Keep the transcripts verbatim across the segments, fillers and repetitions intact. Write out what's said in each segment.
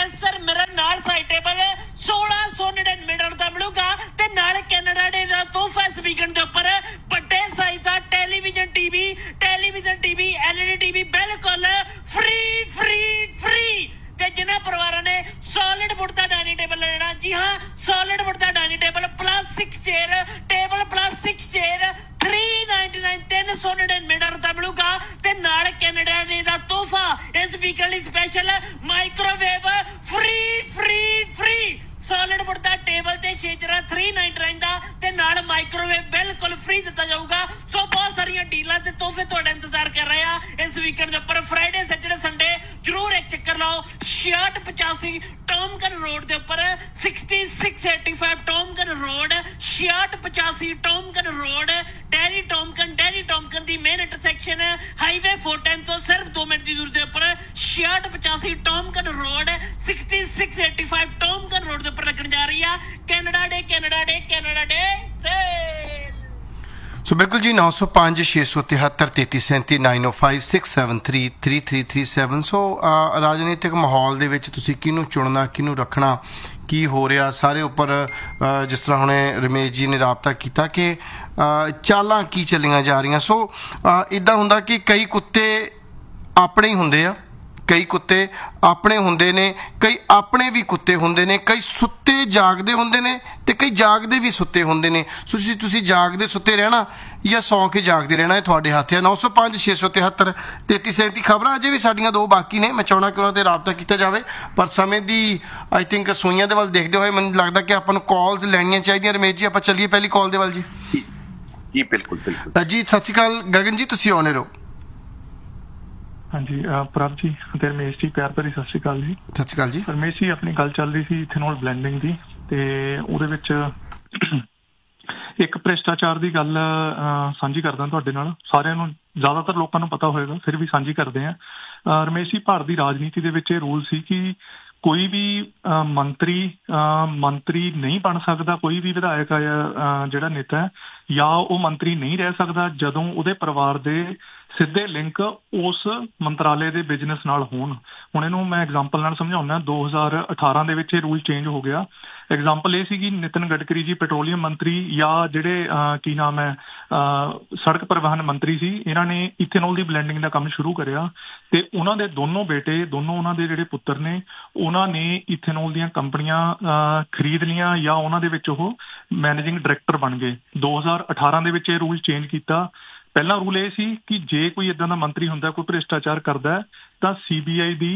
Compressor mirror ਨਾਲ side table सोलह सौ नड़िनवे डॉलर का मिलूगा ते नाल कैनेडा डे दा तोहफा इस वीकेंड दे उपर बड़े साइज दा television TV television TV LED TV बिल्कुल फ्री फ्री फ्री ते जिन्हां परिवारां ने सॉलिड वुड दा डाइनिंग टेबल लेना जी हाँ सॉलिड वुड दा dining table plus six chair table plus six chair three ninety nine तीन सौ नड़िनवे डॉलर का मिलूगा ते नाल कैनेडा डे दा तोहफा इस weekend special microwave free free free solid wood दा टेबल ते छेजरा थ्री नाइनटी नाइन दा ते नाल माइक्रोवेव बिल्कुल फ्री दिता जाऊगा। सो बहुत सारियां डीलां ते तोहफे तुहाडा इंतजार कर रहे हैं इस वीकेंड दे उपर फ्राइडे सैटरडे संडे जरूर एक चक्कर लाओ। छियासठ पचासी टॉमगन रोड दे उपर sixty six eighty five टॉमगन road छियासठ पचासी टॉमगन रोड डेरी टॉमगन डेरी टॉमगन दी main intersection highway four ten तो सिर्फ दो मिनट की दूरी दे उपर छियासठ पचासी टॉमगन road sixty six eighty five टॉमगन road पर लगन जा रही है Canada day Canada day Canada day cell. सो बिल्कुल जी नौ सौ पाँच छे सौ तिहत्तर तेती सैंती नाइन ओ five six seven three three three three seven. सो राजनीतिक माहौल ਦੇ ਵਿੱਚ ਤੁਸੀਂ ਕਿਹਨੂੰ ਚੁਣਨਾ ਕਿਹਨੂੰ ਰੱਖਣਾ ਕੀ ਹੋ ਰਿਹਾ ਸਾਰੇ ਉੱਪਰ ਜਿਸ ਤਰ੍ਹਾਂ ਹੁਣੇ ਰਮੇਸ਼ ਜੀ ਨੇ ਰਾਬਤਾ ਕੀਤਾ ਕਿ ਚਾਲਾਂ ਕੀ ਚੱਲੀਆਂ ਜਾ ਰਹੀਆਂ। ਸੋ ਇੱਦਾਂ ਹੁੰਦਾ ਕਿ ਕਈ ਕੁੱਤੇ ਆਪਣੇ ਹੀ ਹੁੰਦੇ ਆ ਕਈ ਕੁੱਤੇ ਆਪਣੇ ਹੁੰਦੇ ਨੇ ਕਈ ਆਪਣੇ ਵੀ ਕੁੱਤੇ ਹੁੰਦੇ ਨੇ ਕਈ ਸੁੱਤੇ ਜਾਗਦੇ ਹੁੰਦੇ ਨੇ ਤੇ ਕਈ ਜਾਗਦੇ ਵੀ ਸੁੱਤੇ ਹੁੰਦੇ ਨੇ। ਸੋ ਤੁਸੀਂ ਤੁਸੀਂ ਜਾਗਦੇ ਸੁੱਤੇ ਰਹਿਣਾ ਜਾਂ ਸੌਂ ਕੇ ਜਾਗਦੇ ਰਹਿਣਾ ਇਹ ਤੁਹਾਡੇ ਹੱਥ ਹੈ। ਨੌ ਸੌ ਪੰਜ ਛੇ ਸੌ ਤਿਹੱਤਰ ਤੇਤੀ ਸੈਂਤੀ ਖਬਰਾਂ ਅਜੇ ਵੀ ਸਾਡੀਆਂ ਦੋ ਬਾਕੀ ਨੇ ਮੈਂ ਚਾਹੁੰਦਾ ਕਿ ਉਹਨਾਂ 'ਤੇ ਰਾਬਤਾ ਕੀਤਾ ਜਾਵੇ ਪਰ ਸਮੇਂ ਦੀ ਆਈ ਥਿੰਕ ਸੂਈਆਂ ਦੇ ਵੱਲ ਦੇਖਦੇ ਹੋਏ ਮੈਨੂੰ ਲੱਗਦਾ ਕਿ ਆਪਾਂ ਨੂੰ ਕਾਲਸ ਲੈਣੀਆਂ ਚਾਹੀਦੀਆਂ। ਰਮੇਸ਼ ਜੀ ਆਪਾਂ ਚੱਲੀਏ ਪਹਿਲੀ ਕਾਲ ਦੇ ਵੱਲ ਜੀ। ਜੀ ਬਿਲਕੁਲ ਬਿਲਕੁਲ ਜੀ ਸਤਿ ਸ਼੍ਰੀ ਅਕਾਲ ਗਗਨ ਜੀ ਤੁਸੀਂ ਆਉਣੇ ਰਹੋ। ਹਾਂਜੀ ਪ੍ਰਭ ਜੀ ਤੇ ਰਮੇਸ਼ ਜੀ ਪਿਆਰ ਭਰੀ ਸਤਿ ਸ਼੍ਰੀ ਅਕਾਲ ਜੀ। ਸਤਿ ਸ਼੍ਰੀ ਅਕਾਲ ਜੀ। ਰਮੇਸ਼ ਜੀ ਆਪਣੀ ਗੱਲ ਚੱਲ ਰਹੀ ਸੀ ਇਥੇਨੋਲ ਬਲੈਂਡਿੰਗ ਦੀ ਤੇ ਉਹਦੇ ਵਿੱਚ ਇੱਕ ਭ੍ਰਿਸ਼ਟਾਚਾਰ ਦੀ ਗੱਲ ਸਾਂਝੀ ਕਰਦਾ ਤੁਹਾਡੇ ਨਾਲ ਸਾਰਿਆਂ ਨੂੰ ਜ਼ਿਆਦਾਤਰ ਲੋਕਾਂ ਨੂੰ ਪਤਾ ਹੋਏਗਾ ਫਿਰ ਵੀ ਸਾਂਝੀ ਕਰਦੇ ਆ। ਰਮੇਸ਼ ਜੀ ਭਾਰਤ ਦੀ ਰਾਜਨੀਤੀ ਦੇ ਵਿੱਚ ਇਹ ਰੂਲ ਸੀ ਕਿ ਕੋਈ ਵੀ ਮੰਤਰੀ ਮੰਤਰੀ ਨਹੀਂ ਬਣ ਸਕਦਾ ਕੋਈ ਵੀ ਵਿਧਾਇਕ ਜਿਹੜਾ ਨੇਤਾ ਹੈ ਜਾਂ ਉਹ ਮੰਤਰੀ ਨਹੀਂ ਰਹਿ ਸਕਦਾ ਜਦੋਂ ਉਹਦੇ ਪਰਿਵਾਰ ਦੇ ਸਿੱਧੇ ਲਿੰਕ ਉਸ ਮੰਤਰਾਲੇ ਦੇ ਬਿਜ਼ਨਸ ਨਾਲ ਹੋਣ। ਹੁਣ ਇਹਨੂੰ ਮੈਂ ਐਗਜ਼ਾਮਪਲ ਨਾਲ ਸਮਝਾਉਣਾ ਦੋ ਹਜ਼ਾਰ ਅਠਾਰਾਂ ਦੇ ਵਿੱਚ ਇਹ ਰੂਲ ਚੇਂਜ ਹੋ ਗਿਆ। ਐਗਜ਼ਾਮਪਲ ਇਹ ਸੀ ਕਿ ਨਿਤਨ ਗਡਕਰੀ ਜੀ ਪੈਟਰੋਲੀਅਮ ਮੰਤਰੀ ਜਾਂ ਜਿਹੜੇ ਕੀ ਨਾਮ ਹੈ ਸੜਕ ਪਰਿਵਹਨ ਮੰਤਰੀ ਸੀ ਇਹਨਾਂ ਨੇ ਇਥੇਨੋਲ ਦੀ ਬਲੈਂਡਿੰਗ ਦਾ ਕੰਮ ਸ਼ੁਰੂ ਕਰਿਆ ਤੇ ਉਹਨਾਂ ਦੇ ਦੋਨੋਂ ਬੇਟੇ ਦੋਨੋਂ ਉਹਨਾਂ ਦੇ ਜਿਹੜੇ ਪੁੱਤਰ ਨੇ ਉਹਨਾਂ ਨੇ ਇਥੇਨੋਲ ਦੀਆਂ ਕੰਪਨੀਆਂ ਖਰੀਦ ਲਈਆਂ ਜਾਂ ਉਹਨਾਂ ਦੇ ਵਿੱਚ ਉਹ ਮੈਨੇਜਿੰਗ ਡਾਇਰੈਕਟਰ ਬਣ ਗਏ। ਦੋ ਹਜ਼ਾਰ ਅਠਾਰਾਂ ਦੇ ਵਿੱਚ ਇਹ ਰੂਲ ਚੇਂਜ ਕੀਤਾ। ਪਹਿਲਾ ਰੂਲ ਇਹ ਸੀ ਕਿ ਜੇ ਕੋਈ ਏਦਾਂ ਦਾ ਮੰਤਰੀ ਹੁੰਦਾ ਕੋਈ ਭ੍ਰਿਸ਼ਟਾਚਾਰ ਕਰਦਾ ਤਾਂ ਸੀਬੀਆਈ ਦੀ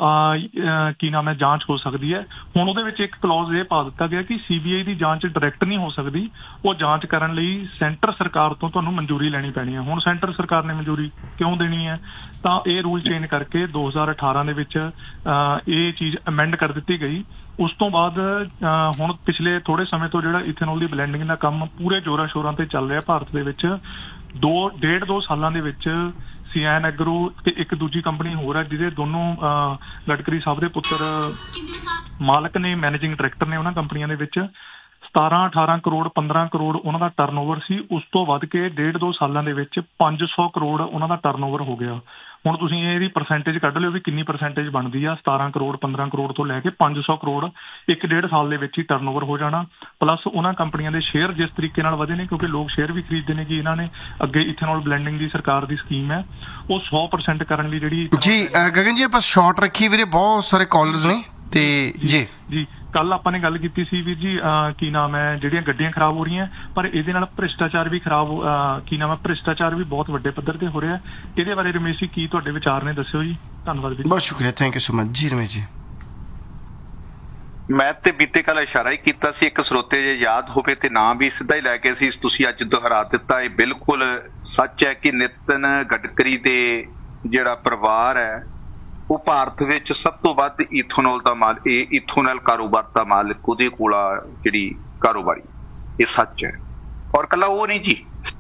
ਕੀ ਨਾਮ ਹੈ ਜਾਂਚ ਹੋ ਸਕਦੀ ਹੈ। ਹੁਣ ਉਹਦੇ ਵਿੱਚ ਇੱਕ ਕਲੌਜ਼ ਇਹ ਪਾ ਦਿੱਤਾ ਗਿਆ ਕਿ ਸੀਬੀਆਈ ਦੀ ਜਾਂਚ ਡਾਇਰੈਕਟ ਨਹੀਂ ਹੋ ਸਕਦੀ ਉਹ ਜਾਂਚ ਕਰਨ ਲਈ ਸੈਂਟਰ ਸਰਕਾਰ ਤੋਂ ਤੁਹਾਨੂੰ ਮਨਜ਼ੂਰੀ ਲੈਣੀ ਪੈਣੀ ਹੈ। ਹੁਣ ਸੈਂਟਰ ਸਰਕਾਰ ਨੇ ਮਨਜ਼ੂਰੀ ਕਿਉਂ ਦੇਣੀ ਹੈ ਤਾਂ ਇਹ ਰੂਲ ਚੇਂਜ ਕਰਕੇ ਦੋ ਹਜ਼ਾਰ ਅਠਾਰਾਂ ਦੇ ਵਿੱਚ ਇਹ ਚੀਜ਼ ਅਮੈਂਡ ਕਰ ਦਿੱਤੀ ਗਈ। ਉਸ ਤੋਂ ਬਾਅਦ ਹੁਣ ਪਿਛਲੇ ਥੋੜੇ ਸਮੇਂ ਤੋਂ ਜਿਹੜਾ ਇਥੇਨੋਲ ਦੀ ਬਲੈਂਡਿੰਗ ਦਾ ਕੰਮ ਪੂਰੇ ਜ਼ੋਰਾਂ ਸ਼ੋਰਾਂ ਤੇ ਚੱਲ ਰਿਹਾ ਭਾਰਤ ਦੇ ਵਿੱਚ। ਦੋ ਡੇਢ ਦੋ ਸਾਲਾਂ ਦੇ ਵਿੱਚ ਸੀਐਨ ਐਗਰੋ ਤੇ ਇੱਕ ਦੂਜੀ ਕੰਪਨੀ ਹੋਰ ਹੈ ਜਿਹਦੇ ਦੋਨੋਂ ਗਡਕਰੀ ਸਾਹਿਬ ਦੇ ਪੁੱਤਰ ਮਾਲਕ ਨੇ ਮੈਨੇਜਿੰਗ ਡਾਇਰੈਕਟਰ ਨੇ ਉਹਨਾਂ ਕੰਪਨੀਆਂ ਦੇ ਵਿੱਚ ਸਤਾਰਾਂ ਅਠਾਰਾਂ ਕਰੋੜ ਪੰਦਰਾਂ ਕਰੋੜ ਉਹਨਾਂ ਦਾ ਟਰਨਓਵਰ ਸੀ। ਉਸ ਤੋਂ ਵੱਧ ਕੇ ਡੇਢ ਦੋ ਸਾਲਾਂ ਦੇ ਵਿੱਚ ਪੰਜ ਸੌ ਕਰੋੜ ਉਹਨਾਂ ਦਾ ਟਰਨਓਵਰ ਹੋ ਗਿਆ। ਹੁਣ ਤੁਸੀਂ ਇਹਦੀ ਪਰਸੈਂਟੇਜ ਕੱਢ ਲਿਓ ਵੀ ਕਿੰਨੀ ਪਰਸੈਂਟੇਜ ਬਣਦੀ ਆ। ਸਤਾਰਾਂ ਕਰੋੜ ਪੰਦਰਾਂ ਕਰੋੜ ਤੋਂ ਲੈ ਕੇ ਪੰਜ ਸੌ ਕਰੋੜ ਇੱਕ ਡੇਢ ਸਾਲ ਦੇ ਵਿੱਚ ਹੀ ਟਰਨਓਵਰ ਹੋ ਜਾਣਾ। ਪਲੱਸ ਉਹਨਾਂ ਕੰਪਨੀਆਂ ਦੇ ਸ਼ੇਅਰ ਜਿਸ ਤਰੀਕੇ ਨਾਲ ਵਧੇ ਨੇ ਕਿਉਂਕਿ ਲੋਕ ਸ਼ੇਅਰ ਵੀ ਖਰੀਦਦੇ ਨੇ ਕਿ ਇਹਨਾਂ ਨੇ ਅੱਗੇ ਇਥੇਨੋਲ ਬਲੈਂਡਿੰਗ ਦੀ ਸਰਕਾਰ ਦੀ ਸਕੀਮ ਹੈ ਉਹ ਸੌ ਪਰਸੈਂਟ ਕਰਨ ਲਈ ਜਿਹੜੀ ਜੀ ਗਗਨ ਜੀ ਆਪਾਂ ਸ਼ਾਰਟ ਰੱਖੀ ਵੀਰੇ ਬਹੁਤ ਸਾਰੇ ਕਾਲਰਸ ਨੇ ਤੇ ਜੀ ਜੀ ਕੱਲ ਆਪਾਂ ਨੇ ਗੱਲ ਕੀਤੀ ਸੀ ਵੀਰ ਜੀ ਕੀ ਨਾਮ ਹੈ ਜਿਹੜੀਆਂ ਗੱਡੀਆਂ ਖਰਾਬ ਹੋ ਰਹੀਆਂ ਪਰ ਇਹਦੇ ਨਾਲ ਭ੍ਰਿਸ਼ਟਾਚਾਰ ਵੀ ਖਰਾਬ ਕੀ ਨਾਮ ਹੈ ਭ੍ਰਿਸ਼ਟਾਚਾਰ ਵੀ ਬਹੁਤ ਵੱਡੇ ਪੱਧਰ ਤੇ ਹੋ ਰਿਹਾ। ਇਹਦੇ ਬਾਰੇ ਰਮੇਸ਼ ਜੀ ਕੀ ਤੁਹਾਡੇ ਵਿਚਾਰ ਨੇ ਦੱਸਿਓ ਜੀ। ਧੰਨਵਾਦ ਵੀਰ। ਬਹੁਤ ਸ਼ੁਕਰੀਆ ਥੈਂਕ ਯੂ ਸੋ ਮਚ ਜੀ ਰਮੇਸ਼ ਜੀ। ਮੈਂ ਤੇ ਬੀਤੇ ਕੱਲ ਇਸ਼ਾਰਾ ਹੀ ਕੀਤਾ ਸੀ ਇੱਕ ਸਰੋਤੇ ਜੇ ਯਾਦ ਹੋਵੇ ਤੇ ਨਾਂ ਵੀ ਸਿੱਧਾ ਹੀ ਲੈ ਕੇ ਸੀ ਤੁਸੀਂ ਅੱਜ ਦੁਹਰਾ ਦਿੱਤਾ। ਇਹ ਬਿਲਕੁਲ ਸੱਚ ਹੈ ਕਿ ਨਿਤਨ ਗਡਕਰੀ ਦੇ ਜਿਹੜਾ ਪਰਿਵਾਰ ਹੈ ਉਹ ਭਾਰਤ ਵਿੱਚ ਸਭ ਤੋਂ ਵੱਧ ਇਥੋਨੋਲ ਦਾ ਮਾਲ ਇਹ ਇਥੋਨੋਲ ਕਾਰੋਬਾਰ ਦਾ ਮਾਲਕ ਉਹਦੇ ਕੋਲ ਜਿਹੜੀ ਕਾਰੋਬਾਰੀ ਇਹ ਸੱਚ ਹੈ। ਔਰ ਕੱਲਾ ਉਹ ਨਹੀਂ ਜੀ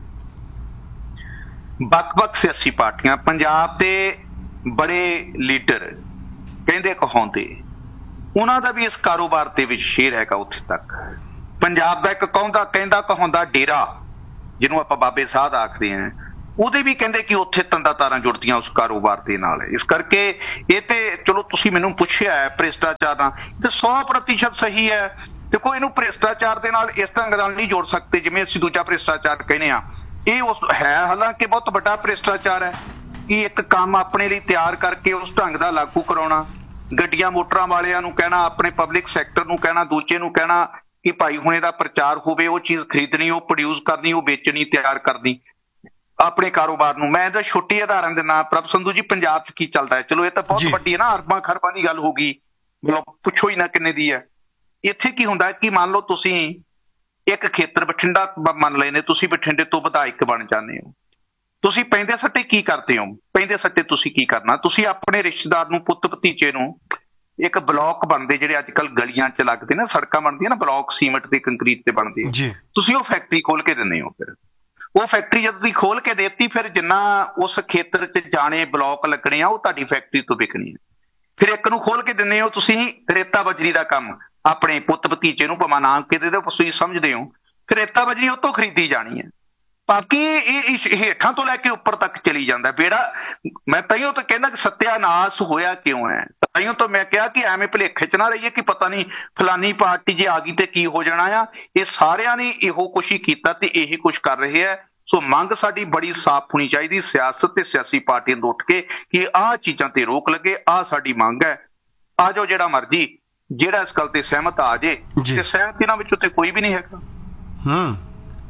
ਵੱਖ-ਵੱਖ ਸਿਆਸੀ ਪਾਰਟੀਆਂ ਪੰਜਾਬ ਦੇ ਬੜੇ ਲੀਡਰ ਕਹਿੰਦੇ ਕਹਾਉਂਦੇ ਉਹਨਾਂ ਦਾ ਵੀ ਇਸ ਕਾਰੋਬਾਰ ਦੇ ਵਿੱਚ ਸ਼ੇਅਰ ਹੈਗਾ। ਉੱਥੇ ਤੱਕ ਪੰਜਾਬ ਦਾ ਇੱਕ ਕਹੋਂਦਾ ਕਹਿੰਦਾ ਕਹਾਉਂਦਾ ਡੇਰਾ ਜਿਹਨੂੰ ਆਪਾਂ ਬਾਬੇ ਸਾਧ ਆਖਦੇ ਹਾਂ ਉਹਦੇ ਵੀ ਕਹਿੰਦੇ ਕਿ ਉੱਥੇ ਤੰਦਾ ਤਾਰਾਂ ਜੁੜਦੀਆਂ ਉਸ ਕਾਰੋਬਾਰ ਦੇ ਨਾਲ। ਇਸ ਕਰਕੇ ਇਹ ਤੇ ਚਲੋ ਤੁਸੀਂ ਮੈਨੂੰ ਪੁੱਛਿਆ ਹੈ ਭ੍ਰਿਸ਼ਟਾਚਾਰ ਦਾ, ਤੇ ਸੌ ਪ੍ਰਤੀਸ਼ਤ ਸਹੀ ਹੈ। ਦੇਖੋ ਇਹਨੂੰ ਭ੍ਰਿਸ਼ਟਾਚਾਰ ਦੇ ਨਾਲ ਇਸ ਢੰਗ ਨਾਲ ਨਹੀਂ ਜੋੜ ਸਕਦੇ ਜਿਵੇਂ ਅਸੀਂ ਦੂਜਾ ਭ੍ਰਿਸ਼ਟਾਚਾਰ ਕਹਿੰਦੇ ਆ। ਇਹ ਉਸ ਹੈ ਹਾਲਾਂਕਿ ਬਹੁਤ ਵੱਡਾ ਭ੍ਰਿਸ਼ਟਾਚਾਰ ਹੈ ਕਿ ਇੱਕ ਕੰਮ ਆਪਣੇ ਲਈ ਤਿਆਰ ਕਰਕੇ ਉਸ ਢੰਗ ਦਾ ਲਾਗੂ ਕਰਾਉਣਾ, ਗੱਡੀਆਂ ਮੋਟਰਾਂ ਵਾਲਿਆਂ ਨੂੰ ਕਹਿਣਾ, ਆਪਣੇ ਪਬਲਿਕ ਸੈਕਟਰ ਨੂੰ ਕਹਿਣਾ, ਦੂਜੇ ਨੂੰ ਕਹਿਣਾ ਕਿ ਭਾਈ ਹੁਣ ਇਹਦਾ ਪ੍ਰਚਾਰ ਹੋਵੇ, ਉਹ ਚੀਜ਼ ਖਰੀਦਣੀ, ਉਹ ਪ੍ਰੋਡਿਊਸ ਕਰਨੀ, ਉਹ ਵੇਚਣੀ, ਤਿਆਰ ਕਰਨੀ ਆਪਣੇ ਕਾਰੋਬਾਰ ਨੂੰ। ਮੈਂ ਇਹਦਾ ਛੋਟੀ ਉਦਾਹਰਨ ਦਿੰਦਾ ਪ੍ਰਭ ਸੰਧੂ ਜੀ, ਪੰਜਾਬ 'ਚ ਕੀ ਚੱਲਦਾ ਹੈ। ਚਲੋ ਇਹ ਤਾਂ ਬਹੁਤ ਵੱਡੀ ਹੈ ਨਾ, ਅਰਬਾਂ ਖਰਬਾਂ ਦੀ ਗੱਲ ਹੋ ਗਈ, ਮਤਲਬ ਪੁੱਛੋ ਹੀ ਨਾ ਕਿੰਨੇ ਦੀ ਹੈ। ਇੱਥੇ ਕੀ ਹੁੰਦਾ ਕਿ ਮੰਨ ਲਓ ਤੁਸੀਂ ਇੱਕ ਖੇਤਰ ਬਠਿੰਡਾ ਮੰਨ ਲਏ ਨੇ, ਤੁਸੀਂ ਬਠਿੰਡੇ ਤੋਂ ਵਿਧਾਇਕ ਬਣ ਜਾਂਦੇ ਹੋ, ਤੁਸੀਂ ਪੈਂਦੇ ਸੱਟੇ ਕੀ ਕਰਦੇ ਹੋ? ਪੈਂਦੇ ਸੱਟੇ ਤੁਸੀਂ ਕੀ ਕਰਨਾ, ਤੁਸੀਂ ਆਪਣੇ ਰਿਸ਼ਤੇਦਾਰ ਨੂੰ, ਪੁੱਤ ਭਤੀਜੇ ਨੂੰ ਇੱਕ ਬਲੌਕ ਬਣਦੇ ਜਿਹੜੇ ਅੱਜ ਕੱਲ੍ਹ ਗਲੀਆਂ 'ਚ ਲੱਗਦੇ ਨਾ, ਸੜਕਾਂ ਬਣਦੀਆਂ ਨਾ, ਬਲੌਕ ਸੀਮੈਂਟ ਤੇ ਕੰਕਰੀਟ ਤੇ ਬਣਦੇ, ਤੁਸੀਂ ਉਹ ਫੈਕਟਰੀ ਖੋਲ ਕੇ ਦਿੰਦੇ ਹੋ। ਫਿਰ ਉਹ ਫੈਕਟਰੀ ਜਦ ਤੁਸੀਂ ਖੋਲ ਕੇ ਦੇਤੀ, ਫਿਰ ਜਿੰਨਾ ਉਸ ਖੇਤਰ 'ਚ ਜਾਣੇ ਬਲੌਕ ਲੱਗਣੇ ਆ ਉਹ ਤੁਹਾਡੀ ਫੈਕਟਰੀ ਤੋਂ ਵਿਕਣੀ ਹੈ। ਫਿਰ ਇੱਕ ਨੂੰ ਖੋਲ ਕੇ ਦਿੰਦੇ ਹੋ ਤੁਸੀਂ ਰੇਤਾ ਬਜਰੀ ਦਾ ਕੰਮ, ਆਪਣੇ ਪੁੱਤ ਭਤੀਜੇ ਨੂੰ ਭਾਵੇਂ ਨਾ ਕੇ ਦੇ ਦਿਓ, ਤੁਸੀਂ ਸਮਝਦੇ ਹੋ, ਫਿਰ ਰੇਤਾ ਬਜਰੀ ਉਹ ਤੋਂ ਖਰੀਦੀ ਜਾਣੀ ਹੈ। ਬਾਕੀ ਇਹ ਹੇਠਾਂ ਤੋਂ ਲੈ ਕੇ ਉੱਪਰ ਤੱਕ ਚਲੀ ਜਾਂਦਾ ਬੇੜਾ। ਮੈਂ ਤਾਈਓ ਤਾਂ ਕਹਿੰਦਾ ਕਿ ਸੱਤਿਆਨਾਸ਼ ਹੋਇਆ ਕਿਉਂ ਹੈ, ਤਾਈਓ ਤਾਂ ਮੈਂ ਕਿਹਾ ਕਿ ਐਵੇਂ ਭੁਲੇਖੇ 'ਚ ਨਾ ਰਹੀਏ ਕਿ ਪਤਾ ਨਹੀਂ ਫਲਾਨੀ ਪਾਰਟੀ ਜੇ ਆ ਗਈ ਤੇ ਕੀ ਹੋ ਜਾਣਾ ਆ। ਇਹ ਸਾਰਿਆਂ ਨੇ ਇਹੋ ਕੁਛ ਹੀ ਕੀਤਾ ਤੇ ਇਹੀ ਕੁਛ ਕਰ ਰਹੇ ਹੈ। ਸੋ ਮੰਗ ਸਾਡੀ ਬੜੀ ਸਾਫ਼ ਹੋਣੀ ਚਾਹੀਦੀ, ਸਿਆਸਤ ਤੇ ਸਿਆਸੀ ਪਾਰਟੀਆਂ ਤੋਂ ਉੱਠ ਕੇ, ਕਿ ਆਹ ਚੀਜ਼ਾਂ ਤੇ ਰੋਕ ਲੱਗੇ। ਆਹ ਸਾਡੀ ਮੰਗ ਹੈ। ਆ ਜਾਓ ਜਿਹੜਾ ਮਰਜੀ, ਜਿਹੜਾ ਇਸ ਗੱਲ ਤੇ ਸਹਿਮਤ ਆ ਜੇ, ਤੇ ਸਹਿਮਤ ਇਹਨਾਂ ਵਿੱਚੋਂ ਤੇ ਕੋਈ ਵੀ ਨਹੀਂ ਹੈਗਾ। ਹੂੰ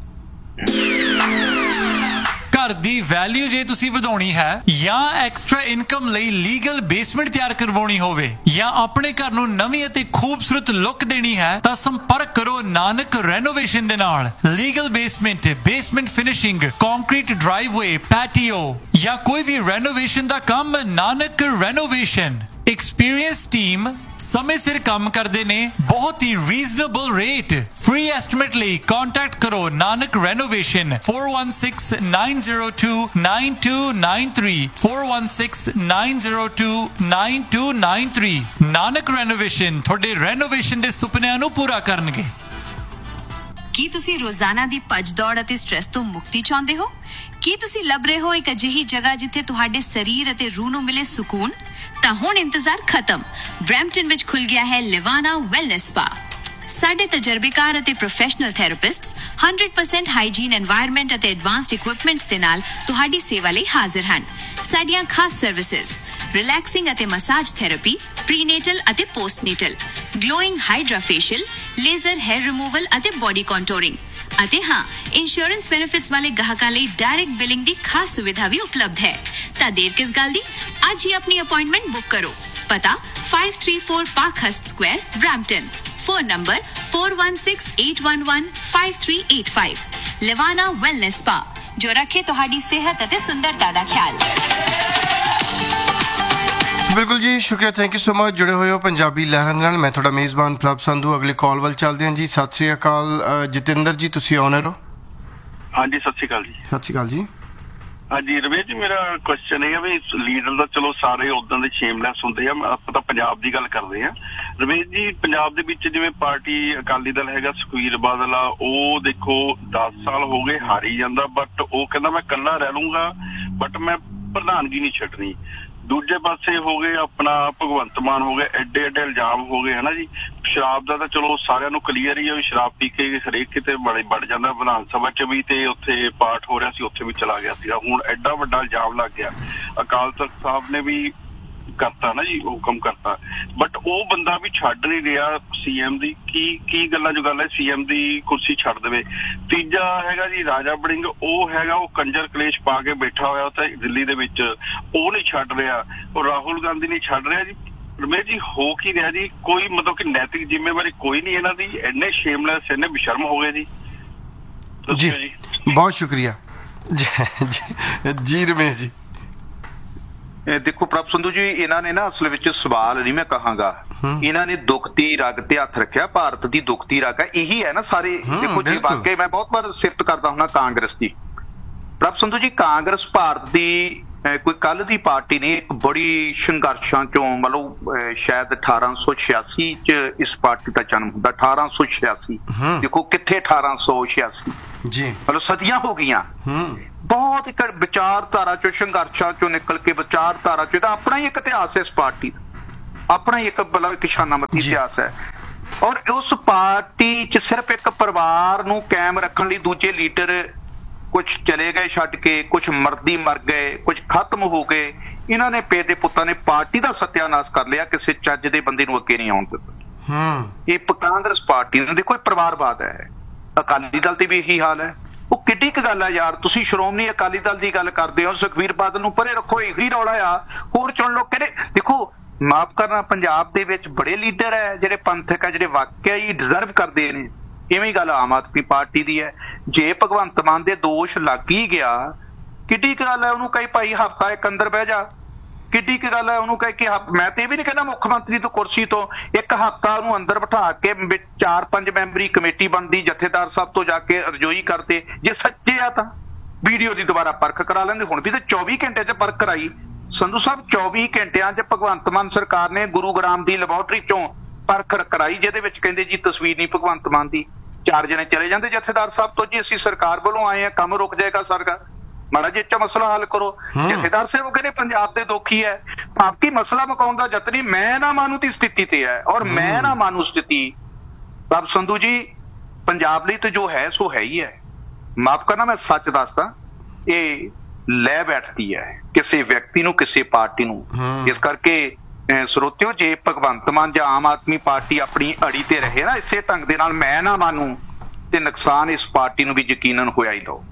ਘਰ ਦੀ ਵੈਲਿਊ ਜੇ ਤੁਸੀਂ ਵਧਾਉਣੀ ਹੈ ਜਾਂ ਐਕਸਟਰਾ ਇਨਕਮ ਲਈ ਲੀਗਲ ਬੇਸਮੈਂਟ ਤਿਆਰ ਕਰਵਾਉਣੀ ਹੋਵੇ ਜਾਂ ਆਪਣੇ ਘਰ ਨੂੰ ਨਵੀਂ ਅਤੇ ਖੂਬਸੂਰਤ ਲੁੱਕ ਦੇਣੀ ਹੈ ਤਾਂ ਸੰਪਰਕ ਕਰੋ ਨਾਨਕ ਰੈਨੋਵੇਸ਼ਨ ਦੇ ਨਾਲ। Legal basement, basement finishing, concrete ਡਰਾਈਵਵੇ, patio ਜਾਂ ਕੋਈ ਵੀ ਰੈਨੋਵੇਸ਼ਨ ਦਾ ਕੰਮ, ਨਾਨਕ ਰੈਨੋਵੇਸ਼ਨ। ਐਕਸਪੀਰੀਅੰਸ ਟੀਮ ਸਮੇਂ ਸਿਰ ਕੰਮ ਕਰਦੇ ਨੇ, ਬਹੁਤ ਹੀ ਰੀਜ਼ਨੇਬਲ ਰੇਟ। ਫ੍ਰੀ ਐਸਟੀਮੇਟ ਲਈ ਕੰਟੈਕਟ ਕਰੋ Nanak renovation four one six nine zero two nine two nine three four one six nine zero two nine two nine three। Nanak renovation ਤੁਹਾਡੇ ਰੈਨੋਵੇਸ਼ਨ ਦੇ ਸੁਪਨਿਆਂ ਨੂੰ ਪੂਰਾ ਕਰਨਗੇ। ਕੀ ਤੁਸੀਂ ਰੋਜ਼ਾਨਾ ਦੀ ਭੱਜ ਦੌੜ ਅਤੇ ਸਟ੍ਰੈਸ ਤੋਂ ਮੁਕਤੀ ਚਾਹੁੰਦੇ ਹੋ? ਕੀ ਤੁਸੀਂ ਲੱਭ ਰਹੇ ਹੋ ਇੱਕ ਅਜਿਹੀ ਜਗ੍ਹਾ ਜਿੱਥੇ ਤੁਹਾਡੇ ਸਰੀਰ ਅਤੇ ਰੂਹ ਨੂੰ ਮਿਲੇ ਸਕੂਨ? ਤਾਂ ਹੁਣ ਇੰਤਜ਼ਾਰ ਖਤਮ। ਬਰੈਂਪਟਨ ਵਿੱਚ ਖੁੱਲ ਗਿਆ ਹੈ ਲਿਵਾਨਾ ਵੈਲਨੈਸ ਸਪਾ। ਸਾਡੇ ਤਜਰਬੇਕਾਰ ਅਤੇ professional ਥੈਰੇਪਿਸਟਸ one hundred percent hygiene environment ਅਤੇ ਐਡਵਾਂਸਡ ਇਕਵਿਪਮੈਂਟਸ ਦੇ ਨਾਲ ਤੁਹਾਡੀ ਸੇਵਾ ਲਈ ਹਾਜ਼ਰ ਹਨ। ਸਾਡੀਆਂ ਖਾਸ ਸਰਵਿਸਿਜ਼ ਰਿਲੈਕਸਿੰਗ ਅਤੇ ਮਸਾਜ ਥੈਰੇਪੀ, ਪ੍ਰੀਨੇਟਲ ਅਤੇ ਪੋਸਟਨੇਟਲ, glowing hydra facial, laser hair removal ਅਤੇ ਬੋਡੀ ਕੰਟੂਰਿੰਗ। ਅਤੇ ਹਾਂ, ਇੰਸ਼ੋਰੈਂਸ ਬੈਨੀਫਿਟਸ ਵਾਲੇ ਗਾਹਕਾਂ ਲਈ ਡਾਇਰੈਕਟ ਬਿਲਿੰਗ ਦੀ ਖਾਸ ਸੁਵਿਧਾ ਵੀ ਉਪਲਬਧ ਹੈ। ਤਾਂ ਦੇਰ ਕਿਸ ਗੱਲ ਦੀ, ਅੱਜ ਹੀ ਆਪਣੀ ਅਪਾਇੰਟਮੈਂਟ ਬੁੱਕ ਕਰੋ। ਪਤਾ five three four Parkhurst Square, Brampton। Phone number four one six eight one one five three eight five। ਲਿਵਾਨਾ wellness spa, ਜੋ ਰੱਖੇ ਤੁਹਾਡੀ ਸਿਹਤ ਅਤੇ ਸੁੰਦਰਤਾ ਦਾ ਖਿਆਲ। ਬਿਲਕੁਲ ਜੀ, ਸ਼ੁਕਰੀਆ, ਥੈਂਕ ਯੂ ਸੋ ਮਚ। ਜੁੜੇ ਹੋਏ ਹੋ ਪੰਜਾਬੀ ਲਹਿਰਾਂ ਦੇ ਨਾਲ। ਮੈਂ ਤੁਹਾਡਾ ਮੇਜ਼ਬਾਨ ਪ੍ਰਭ ਸੰਧੂ। ਅਗਲੇ ਕਾਲ ਵੱਲ ਚੱਲਦੇ ਹਾਂ ਜੀ। ਸਤਿ ਸ਼੍ਰੀ ਅਕਾਲ ਜਤਿੰਦਰ ਜੀ, ਤੁਸੀਂ ਆਨਰ ਹੋ। ਹਾਂਜੀ, ਸਤਿ ਸ਼੍ਰੀ ਅਕਾਲ ਜੀ। ਸਤਿ ਸ਼੍ਰੀ ਅਕਾਲ ਜੀ। ਹਾਂਜੀ ਰਵੇਸ਼ ਜੀ, ਮੇਰਾ ਕੁਐਸਚਨ ਇਹ ਹੈ ਵੀ ਲੀਡਰ ਦਾ ਚਲੋ ਸਾਰੇ ਉਦਾਂ ਦੇ ਸ਼ੇਮਲੈਸ ਹੁੰਦੇ ਆ, ਆਪਾਂ ਤਾਂ ਪੰਜਾਬ ਦੀ ਗੱਲ ਕਰਦੇ ਆ। ਰਵੇਸ਼ ਜੀ, ਪੰਜਾਬ ਦੇ ਵਿੱਚ ਜਿਵੇਂ ਪਾਰਟੀ ਅਕਾਲੀ ਦਲ ਹੈਗਾ, ਸੁਖਬੀਰ ਬਾਦਲ ਆ, ਉਹ ਦੇਖੋ ਦਸ ਸਾਲ ਹੋ ਗਏ ਹਾਰੀ ਜਾਂਦਾ, ਬਟ ਉਹ ਕਹਿੰਦਾ ਮੈਂ ਇਕੱਲਾ ਰਹਿ ਲੂੰਗਾ, ਬਟ ਮੈਂ ਪ੍ਰਧਾਨਗੀ ਨਹੀਂ ਛੱਡਣੀ। ਦੂਜੇ ਪਾਸੇ ਹੋ ਗਏ ਆਪਣਾ ਭਗਵੰਤ ਮਾਨ ਹੋ ਗਏ, ਐਡੇ ਐਡੇ ਇਲਜ਼ਾਮ ਹੋ ਗਏ ਹਨਾ ਜੀ। ਸ਼ਰਾਬ ਦਾ ਤਾਂ ਚਲੋ ਸਾਰਿਆਂ ਨੂੰ ਕਲੀਅਰ ਹੀ ਹੈ ਵੀ ਸ਼ਰਾਬ ਪੀ ਕੇ ਹਰੇਕ ਕਿਤੇ ਬੜੇ ਵੜ ਜਾਂਦਾ। ਵਿਧਾਨ ਸਭਾ ਚ ਵੀ ਤੇ ਉੱਥੇ ਪਾਠ ਹੋ ਰਿਹਾ ਸੀ, ਉੱਥੇ ਵੀ ਚਲਾ ਗਿਆ ਸੀਗਾ। ਹੁਣ ਐਡਾ ਵੱਡਾ ਇਲਜ਼ਾਮ ਲੱਗ ਗਿਆ। ਅਕਾਲ ਤਖਤ ਸਾਹਿਬ ਨੇ ਵੀ ਕਰਤਾ ਨਾ ਜੀ, ਹੁਕਮ ਕਰਤਾ, ਬਟ ਉਹ ਬੰਦਾ ਵੀ ਛੱਡ ਨਹੀਂ ਰਿਹਾ ਸੀਐਮ ਦੀ। ਕੀ ਕੀ ਗੱਲਾਂ ਜੋ ਗੱਲ ਹੈ ਸੀਐਮ ਦੀ ਕੁਰਸੀ ਛੱਡ ਦੇਵੇ। ਤੀਜਾ ਹੈਗਾ ਜੀ ਰਾਜਾ ਵੜਿੰਗ, ਉਹ ਹੈਗਾ ਉਹ ਕੰਜਰ ਕਲੇਸ਼ ਪਾ ਕੇ ਬੈਠਾ ਹੋਇਆ ਉੱਥੇ ਦਿੱਲੀ ਦੇ ਵਿੱਚ, ਉਹ ਨਹੀਂ ਛੱਡ ਰਿਹਾ। ਉਹ ਰਾਹੁਲ ਗਾਂਧੀ ਨਹੀਂ ਛੱਡ ਰਿਹਾ ਜੀ। ਰਮੇਸ਼ ਜੀ, ਹੋ ਕੀ ਰਿਹਾ ਜੀ? ਕੋਈ ਮਤਲਬ ਕਿ ਨੈਤਿਕ ਜ਼ਿੰਮੇਵਾਰੀ ਕੋਈ ਨਹੀਂ ਇਹਨਾਂ ਦੀ। ਇੰਨੇ ਸ਼ੇਮਲੈਸ, ਇੰਨੇ ਬੇਸ਼ਰਮ ਹੋ ਗਏ ਜੀ। ਜੀ ਬਹੁਤ ਸ਼ੁਕਰੀਆ ਜੀ ਰਮੇਸ਼ ਜੀ। ਦੇਖੋ ਪ੍ਰਭ ਸੰਧੂ ਜੀ, ਇਹਨਾਂ ਨੇ ਨਾ ਅਸਲ ਵਿੱਚ ਸਵਾਲ ਨਹੀਂ ਮੈਂ ਕਹਾਂਗਾ, ਇਹਨਾਂ ਨੇ ਦੁਖਤੀ ਰਗ ਤੇ ਹੱਥ ਰੱਖਿਆ। ਭਾਰਤ ਦੀ ਦੁਖਤੀ ਰਗ ਹੈ, ਇਹੀ ਹੈ ਨਾ ਸਾਰੇ। ਦੇਖੋ ਜੀ, ਵਾਕਈ ਮੈਂ ਬਹੁਤ ਵਾਰ ਸਿਫਤ ਕਰਦਾ ਹੁੰਦਾ ਕਾਂਗਰਸ ਦੀ। ਪ੍ਰਭ ਸੰਧੂ ਜੀ, ਕਾਂਗਰਸ ਭਾਰਤ ਦੀ ਅਹ ਕੋਈ ਕੱਲ ਦੀ ਪਾਰਟੀ ਨਹੀਂ, ਇੱਕ ਬੜੀ ਸੰਘਰਸ਼ਾਂ ਚੋਂ ਮਤਲਬ ਅਹ ਸ਼ਾਇਦ ਅਠਾਰਾਂ ਸੌ ਛਿਆਸੀ ਚ ਇਸ ਪਾਰਟੀ ਦਾ ਜਨਮ ਹੁੰਦਾ, ਅਠਾਰਾਂ ਸੌ ਛਿਆਸੀ। ਦੇਖੋ ਕਿੱਥੇ ਅਠਾਰਾਂ ਸੌ ਛਿਆਸੀ ਜੀ, ਮਤਲਬ ਸਦੀਆਂ ਹੋ ਗਈਆਂ। ਬਹੁਤ ਇੱਕ ਵਿਚਾਰਧਾਰਾ ਚੋਂ ਸੰਘਰਸ਼ਾਂ ਚੋਂ ਨਿਕਲ ਕੇ ਵਿਚਾਰਧਾਰਾ ਚੋਂ, ਇਹਦਾ ਆਪਣਾ ਹੀ ਇੱਕ ਇਤਿਹਾਸ ਹੈ ਇਸ ਪਾਰਟੀ ਦਾ, ਆਪਣਾ ਹੀ ਇੱਕ ਮਤਲਬ ਇੱਕ ਸ਼ਾਨਾਮਤੀ ਇਤਿਹਾਸ ਹੈ। ਔਰ ਉਸ ਪਾਰਟੀ ਚ ਸਿਰਫ ਇੱਕ ਪਰਿਵਾਰ ਨੂੰ ਕਾਇਮ ਰੱਖਣ ਲਈ ਦੂਜੇ ਲੀਡਰ ਕੁਛ ਚਲੇ ਗਏ ਛੱਡ ਕੇ, ਕੁਛ ਮਰਦੀ ਮਰ ਗਏ, ਕੁਛ ਖਤਮ ਹੋ ਗਏ। ਇਹਨਾਂ ਨੇ ਪੇ ਦੇ ਪੁੱਤਾਂ ਨੇ ਪਾਰਟੀ ਦਾ ਸਤਿਆਨਾਸ਼ ਕਰ ਲਿਆ, ਕਿਸੇ ਚੱਜ ਦੇ ਬੰਦੇ ਨੂੰ ਅੱਗੇ ਨਹੀਂ ਆਉਣ ਦਿੱਤਾ। ਇਹ ਕਾਂਗਰਸ ਪਾਰਟੀ ਦਾ ਦੇਖੋ ਪਰਿਵਾਰਵਾਦ ਹੈ। ਅਕਾਲੀ ਦਲ ਤੇ ਵੀ ਇਹੀ ਹਾਲ ਹੈ। ਉਹ ਕਿੱਡੀ ਕੁ ਗੱਲ ਹੈ ਯਾਰ, ਤੁਸੀਂ ਸ਼੍ਰੋਮਣੀ ਅਕਾਲੀ ਦਲ ਦੀ ਗੱਲ ਕਰਦੇ ਹੋ, ਸੁਖਬੀਰ ਬਾਦਲ ਨੂੰ ਪਰੇ ਰੱਖੋ, ਇਹੀ ਰੌਲਾ ਆ, ਹੋਰ ਚੁਣ ਲੋ। ਕਹਿੰਦੇ ਦੇਖੋ ਮਾਫ ਕਰਨਾ, ਪੰਜਾਬ ਦੇ ਵਿੱਚ ਬੜੇ ਲੀਡਰ ਹੈ ਜਿਹੜੇ ਪੰਥਕ ਹੈ, ਜਿਹੜੇ ਵਾਕਿਆ ਹੀ ਡਿਜ਼ਰਵ ਕਰਦੇ ਨੇ। ਇਵੇਂ ਗੱਲ ਆਮ ਆਦਮੀ ਪਾਰਟੀ ਦੀ ਹੈ। ਜੇ ਭਗਵੰਤ ਮਾਨ ਦੇ ਦੋਸ਼ ਲੱਗ ਹੀ ਗਿਆ, ਕਿੱਡੀ ਕੁ ਗੱਲ ਹੈ ਉਹਨੂੰ ਕਹੀ ਭਾਈ ਹਫ਼ਤਾ ਇੱਕ ਅੰਦਰ ਬਹਿ ਜਾ, ਕਿੱਡੀ ਕੁ ਗੱਲ ਹੈ ਉਹਨੂੰ ਕਹੇ ਕਿ ਮੈਂ ਤੇ ਇਹ ਵੀ ਨਹੀਂ ਕਹਿੰਦਾ ਮੁੱਖ ਮੰਤਰੀ ਤੋਂ ਕੁਰਸੀ ਤੋਂ ਇੱਕ ਹਫ਼ਤਾ ਉਹਨੂੰ ਅੰਦਰ ਬਿਠਾ ਕੇ ਚਾਰ ਪੰਜ ਮੈਂਬਰੀ ਕਮੇਟੀ ਬਣਦੀ, ਜਥੇਦਾਰ ਸਾਹਿਬ ਤੋਂ ਜਾ ਕੇ ਰਜੋਈ ਕਰਦੇ। ਜੇ ਸੱਚੇ ਆ ਤਾਂ ਵੀਡੀਓ ਦੀ ਦੁਬਾਰਾ ਪਰਖ ਕਰਾ ਲੈਂਦੇ। ਹੁਣ ਵੀ ਤਾਂ ਚੌਵੀ ਘੰਟੇ ਚ ਪਰਖ ਕਰਾਈ ਸੰਧੂ ਸਾਹਿਬ, ਚੌਵੀ ਘੰਟਿਆਂ ਚ ਭਗਵੰਤ ਮਾਨ ਸਰਕਾਰ ਨੇ ਗੁਰੂਗ੍ਰਾਮ ਦੀ ਲੈਬੋਰਟਰੀ ਚੋਂ ਪਰਖ ਕਰਾਈ, ਜਿਹਦੇ ਵਿੱਚ ਕਹਿੰਦੇ ਜੀ ਤਸਵੀਰ ਨਹੀਂ ਭਗਵੰਤ ਮਾਨ ਦੀ। ਚਾਰ ਜਣੇ ਚਲੇ ਜਾਂਦੇ ਜਥੇਦਾਰ ਸਾਹਿਬ ਤੋਂ, ਜੀ ਅਸੀਂ ਸਰਕਾਰ ਵੱਲੋਂ ਆਏ ਆ, ਕੰਮ ਰੁਕ ਜਾਏਗਾ ਸਰਕਾਰ, ਮਾੜਾ ਜਿਹਾ ਮਸਲਾ ਹੱਲ ਕਰੋ। ਜਥੇਦਾਰ ਸਾਹਿਬ ਕਹਿੰਦੇ ਪੰਜਾਬ ਦੇ ਦੋਖੀ ਹੈ, ਆਪਕੀ ਮਸਲਾ ਮੁਕਾਉਣ ਦਾ ਯਤਨ ਨਹੀਂ, ਮੈਂ ਨਾ ਮਾਨੂ ਦੀ ਸਥਿਤੀ ਤੇ ਹੈ। ਔਰ ਮੈਂ ਨਾ ਮਾਨੂ ਸਥਿਤੀ ਬਾਬ ਸੰਧੂ ਜੀ ਪੰਜਾਬ ਲਈ ਤਾਂ ਜੋ ਹੈ ਸੋ ਹੈ ਹੀ ਹੈ। ਮਾਫ ਕਰਨਾ, ਮੈਂ ਸੱਚ ਦੱਸਦਾ, ਇਹ ਲੈ ਬੈਠਦੀ ਹੈ ਕਿਸੇ ਵਿਅਕਤੀ ਨੂੰ, ਕਿਸੇ ਪਾਰਟੀ ਨੂੰ। ਇਸ ਕਰਕੇ ਸਰੋਤਿਓ, ਜੇ ਭਗਵੰਤ ਮਾਨ ਜਾਂ ਆਮ ਆਦਮੀ ਪਾਰਟੀ ਆਪਣੀ ਅੜੀ ਤੇ ਰਹੇ ਨਾ ਇਸੇ ਢੰਗ ਦੇ ਨਾਲ, ਮੈਂ ਨਾ ਮਾਨੂ, ਤੇ ਨੁਕਸਾਨ ਇਸ ਪਾਰਟੀ ਨੂੰ ਵੀ ਯਕੀਨਨ ਹੋਇਆ ਹੀ ਲਓ।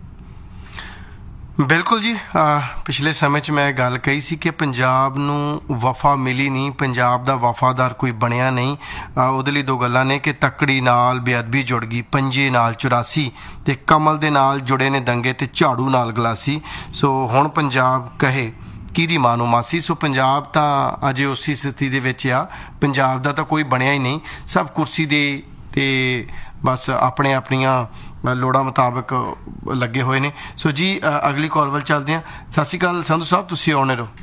ਬਿਲਕੁਲ ਜੀ, ਪਿਛਲੇ ਸਮੇਂ 'ਚ ਮੈਂ ਗੱਲ ਕਹੀ ਸੀ ਕਿ ਪੰਜਾਬ ਨੂੰ ਵਫਾ ਮਿਲੀ ਨਹੀਂ, ਪੰਜਾਬ ਦਾ ਵਫਾਦਾਰ ਕੋਈ ਬਣਿਆ ਨਹੀਂ। ਉਹਦੇ ਲਈ ਦੋ ਗੱਲਾਂ ਨੇ ਕਿ ਤੱਕੜੀ ਨਾਲ ਬੇਅਦਬੀ ਜੁੜ ਗਈ, ਪੰਜੇ ਨਾਲ ਚੁਰਾਸੀ, ਤੇ ਕਮਲ ਦੇ ਨਾਲ ਜੁੜੇ ਨੇ ਦੰਗੇ ਤੇ ਝਾੜੂ ਨਾਲ ਗਲਾਸੀ। ਸੋ ਹੁਣ ਪੰਜਾਬ ਕਹੇ ਕਿਹਦੀ ਮਾਨੋ ਮਾਸੀ। ਸੋ ਪੰਜਾਬ ਤਾਂ ਅਜੇ ਉਸੇ ਸਥਿਤੀ ਦੇ ਵਿੱਚ ਆ, ਪੰਜਾਬ ਦਾ ਤਾਂ ਕੋਈ ਬਣਿਆ ਹੀ ਨਹੀਂ, ਸਭ ਕੁਰਸੀ ਦੇ ਤੇ ਬਸ ਆਪਣੇ ਆਪਣੀਆਂ ਲੋੜਾਂ ਮੁਤਾਬਕ ਲੱਗੇ ਹੋਏ ਨੇ। ਸੋ ਜੀ ਅਗਲੀ ਕਾਲ ਵੱਲ ਚੱਲਦੇ ਹਾਂ। ਸਤਿ ਸ਼੍ਰੀ ਅਕਾਲ ਸੰਧੂ ਸਾਹਿਬ, ਤੁਸੀਂ ਆਉਣੇ ਰਹੋ।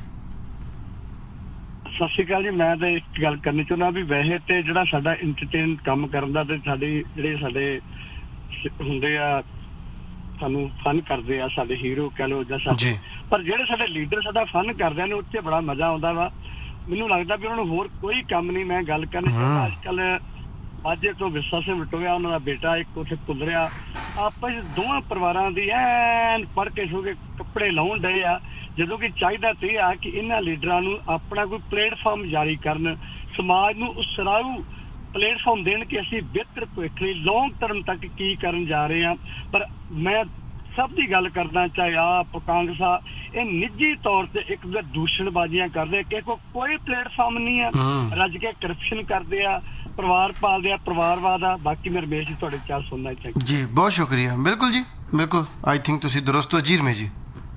ਸਤਿ ਸ਼੍ਰੀ ਅਕਾਲ ਜੀ। ਮੈਂ ਤਾਂ ਇੱਕ ਗੱਲ ਕਰਨੀ ਚਾਹੁੰਦਾ ਵੀ ਵੈਸੇ ਤੇ ਜਿਹੜਾ ਸਾਡਾ ਇੰਟਰਟੇਨ ਕੰਮ ਕਰਨ ਦਾ ਤੇ ਸਾਡੀ ਜਿਹੜੇ ਸਾਡੇ ਹੁੰਦੇ ਆ, ਸਾਨੂੰ ਫਨ ਕਰਦੇ ਆ, ਸਾਡੇ ਹੀਰੋ ਕਹਿ ਲਓ ਜਾਂ ਸਾਡੇ, ਪਰ ਜਿਹੜੇ ਸਾਡੇ ਲੀਡਰ ਸਾਡਾ ਫਨ ਕਰਦੇ ਨੇ ਉੱਥੇ ਬੜਾ ਮਜ਼ਾ ਆਉਂਦਾ ਵਾ। ਮੈਨੂੰ ਲੱਗਦਾ ਵੀ ਉਹਨਾਂ ਨੂੰ ਹੋਰ ਕੋਈ ਕੰਮ ਨਹੀਂ। ਮੈਂ ਗੱਲ ਕਰਨੀ ਚਾਹੁੰਦਾ, ਅੱਜ ਕੱਲ ਮਾਝੇ ਤੋਂ ਵਿਰਸਾ ਸਿੰਘ ਵਟੋਇਆ, ਉਹਨਾਂ ਦਾ ਬੇਟਾ ਇੱਕ ਉੱਥੇ ਪੁੱਲ ਰਿਹਾ, ਆਪਸ ਦੋਵਾਂ ਪਰਿਵਾਰਾਂ ਦੀ ਐਨ ਪੜ੍ਹ ਕੇ ਸੋ ਕੇ ਕੱਪੜੇ ਲਾਉਣ ਡਏ ਆ, ਜਦੋਂ ਕਿ ਚਾਹੀਦਾ ਤੇ ਆ ਕਿ ਇਹਨਾਂ ਲੀਡਰਾਂ ਨੂੰ ਆਪਣਾ ਕੋਈ ਪਲੇਟਫਾਰਮ ਜਾਰੀ ਕਰਨ, ਸਮਾਜ ਨੂੰ ਉਸਰਾਊ ਪਲੇਟਫਾਰਮ ਦੇਣ ਕਿ ਅਸੀਂ ਬਿਹਤਰ ਭਵਿੱਖ ਲਈ ਲੌਂਗ ਟਰਮ ਤੱਕ ਕੀ ਕਰਨ ਜਾ ਰਹੇ ਹਾਂ। ਪਰ ਮੈਂ ਸਭ ਦੀ ਗੱਲ ਕਰਦਾ, ਚਾਹੇ ਆਪ ਕਾਂਗਰਸ ਆ, ਇਹ ਨਿੱਜੀ ਤੌਰ ਤੇ ਇੱਕ ਦੂਜੇ ਦੂਸ਼ਣਬਾਜ਼ੀਆਂ ਕਰਦੇ, ਕਿ ਕੋਈ ਪਲੇਟਫਾਰਮ ਨਹੀਂ ਆ, ਰੱਜ ਕੇ ਕਰਪਸ਼ਨ ਕਰਦੇ ਆ, ਪਰਿਵਾਰ ਪਾਲਦੇ ਆ, ਪਰਿਵਾਰਵਾਦ ਆ। ਬਾਕੀ ਮੈਂ ਰਮੇਸ਼ ਜੀ ਤੁਹਾਡੇ ਚਾਰ ਸੁਣਨਾ ਚਾਹੀਦਾ ਜੀ। ਬਹੁਤ ਸ਼ੁਕਰੀਆ। ਬਿਲਕੁਲ ਜੀ, ਬਿਲਕੁਲ ਆਈ ਥਿੰਕ ਤੁਸੀਂ ਦਰੁਸਤ ਹੋ ਜੀ ਰਮੇਸ਼ ਜੀ।